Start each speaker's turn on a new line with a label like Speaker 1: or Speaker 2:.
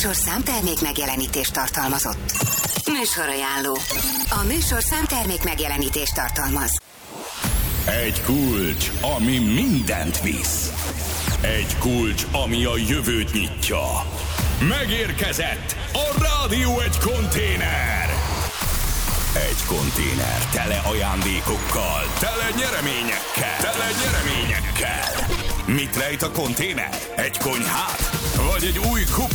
Speaker 1: műsor számtermék megjelenítést tartalmazott. Műsorajánló. A műsor számtermék megjelenítést tartalmaz.
Speaker 2: Egy kulcs, ami mindent visz. Egy kulcs, ami a jövőt nyitja. Megérkezett a Rádió Egy konténer. Egy konténer tele ajándékokkal, tele nyereményekkel. Mit rejt a konténer? Egy konyhát? Vagy egy új kup?